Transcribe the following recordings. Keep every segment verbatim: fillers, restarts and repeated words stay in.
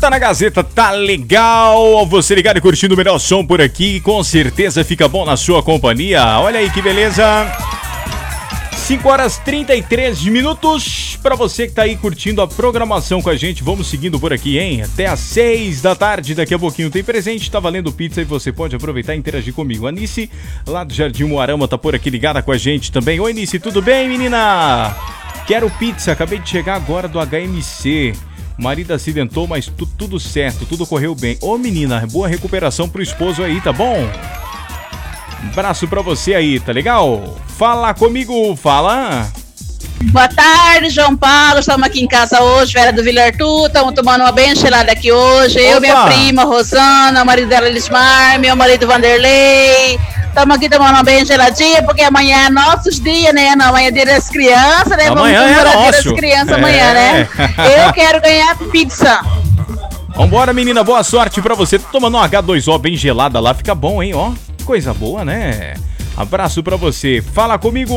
Tá na Gazeta, tá legal. Você ligado e curtindo o melhor som por aqui. Com certeza fica bom na sua companhia. Olha aí que beleza. cinco horas e trinta e três minutos. Pra você que tá aí curtindo a programação com a gente, vamos seguindo por aqui, hein? Até às seis da tarde, daqui a pouquinho tem presente, tá valendo pizza e você pode aproveitar e interagir comigo. A Nice, lá do Jardim Moarama, tá por aqui ligada com a gente também. Oi, Nice, tudo bem, menina? Quero pizza, acabei de chegar agora do H M C. O marido acidentou, mas tu, tudo certo, tudo correu bem. Ô, menina, boa recuperação pro esposo aí, tá bom? Um abraço pra você aí, tá legal? Fala comigo, fala! Boa tarde, João Paulo. Estamos aqui em casa hoje, Vera do Vila Arthur. Estamos tomando uma bem gelada aqui hoje. Opa. Eu, minha prima, Rosana, o marido dela, Lismar, meu marido, Vanderlei. Estamos aqui tomando uma bem geladinha, porque amanhã é nossos dias, né? Não, amanhã é dia das crianças, né? Amanhã Vamos comemorar é o dia nosso. das crianças É. amanhã, né? Eu quero ganhar pizza. Vambora, menina, boa sorte pra você. Tô tomando uma agá dois ó bem gelada lá, fica bom, hein, ó. Coisa boa, né? Abraço pra você. Fala comigo.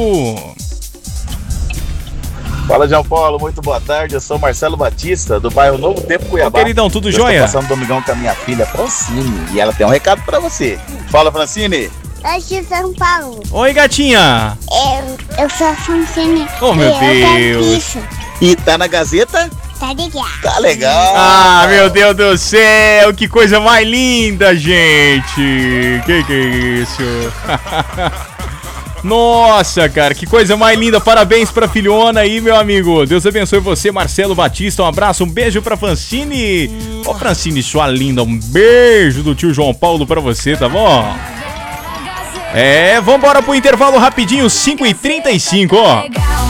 Fala, João Paulo, muito boa tarde. Eu sou Marcelo Batista, do bairro Novo Tempo, Cuiabá. Ô, queridão, tudo eu jóia? Estou passando domingão com a minha filha Francine e ela tem um recado pra você. Fala, Francine. Eu sou São Paulo. Oi, gatinha. Eu, eu sou a Francine. Oh, meu e eu quero Deus. pizza. E tá na Gazeta? Tá ligado? Tá legal. Ah, meu Deus do céu, que coisa mais linda, gente. Que que é isso? Nossa, cara, que coisa mais linda. Parabéns pra filhona aí, meu amigo. Deus abençoe você, Marcelo Batista. Um abraço, um beijo pra Francine. Ô, Francine, sua linda, um beijo do tio João Paulo pra você, tá bom? É, vambora pro intervalo rapidinho, cinco e trinta e cinco, ó.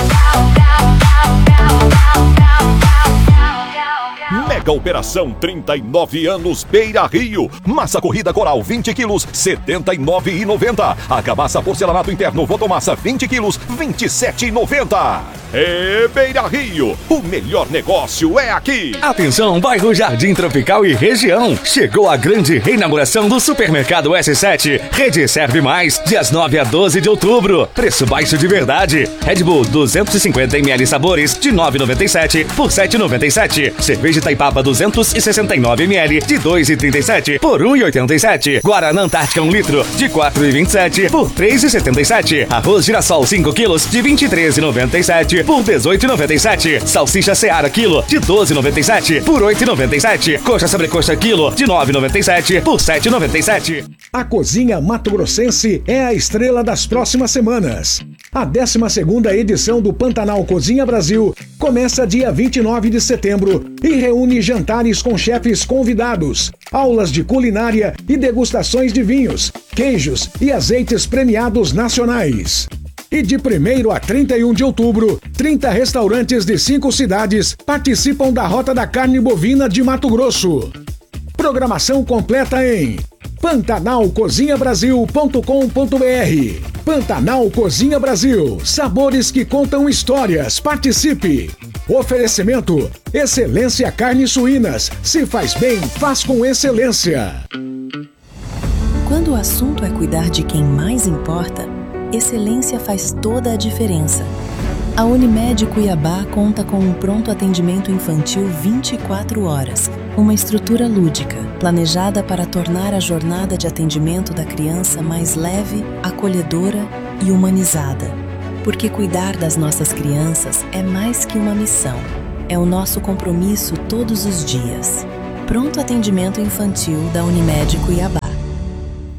Mega Operação trinta e nove anos Beira Rio. Massa corrida coral vinte quilos, setenta e nove reais e noventa centavos. Argamassa porcelanato interno Votomassa vinte quilos, vinte e sete reais e noventa centavos. É Beira Rio, o melhor negócio é aqui. Atenção, bairro Jardim Tropical e região. Chegou a grande reinauguração do Supermercado S sete. Rede Serve Mais, dias nove a doze de outubro. Preço baixo de verdade. Red Bull duzentos e cinquenta mililitros sabores de nove reais e noventa e sete centavos por sete reais e noventa e sete centavos. Cerveja Itaipava duzentos e sessenta e nove mililitros de dois reais e trinta e sete centavos por um real e oitenta e sete centavos. Guaraná Antártica um litro de quatro reais e vinte e sete centavos por três reais e setenta e sete centavos. Arroz Girassol cinco quilos de vinte e três reais e noventa e sete centavos por dezoito reais e noventa e sete centavos. Salsicha Seara quilo de doze reais e noventa e sete centavos por oito reais e noventa e sete centavos. Coxa sobrecoxa quilo de nove reais e noventa e sete centavos por sete reais e noventa e sete centavos. A Cozinha Mato Grossense é a estrela das próximas semanas. A décima segunda edição do Pantanal Cozinha Brasil começa dia vinte e nove de setembro e reúne jantares com chefes convidados, aulas de culinária e degustações de vinhos, queijos e azeites premiados nacionais. E de primeiro a trinta e um de outubro, trinta restaurantes de cinco cidades participam da Rota da Carne Bovina de Mato Grosso. Programação completa em pantanal cozinha brasil ponto com ponto br. Pantanal Cozinha Brasil, sabores que contam histórias. Participe! Oferecimento: Excelência Carnes Suínas. Se faz bem, faz com excelência. Quando o assunto é cuidar de quem mais importa, excelência faz toda a diferença. A Unimed Cuiabá conta com um pronto atendimento infantil vinte e quatro horas, uma estrutura lúdica, planejada para tornar a jornada de atendimento da criança mais leve, acolhedora e humanizada. Porque cuidar das nossas crianças é mais que uma missão, é o nosso compromisso todos os dias. Pronto atendimento infantil da Unimed Cuiabá.